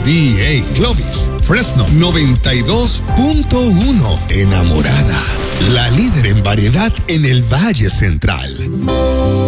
WDA Clovis, Fresno 92.1. Enamorada, la líder en variedad en el Valle Central.